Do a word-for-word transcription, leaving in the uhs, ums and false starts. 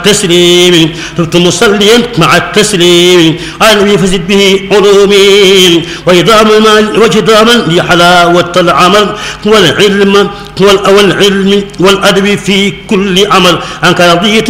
التسليم ثبت مصليا مع التسليم على النبي فزد به علومي وإداما وجداما لحلاوة العمل والعلم والعلم والأدب في كل عمل عنك رضيت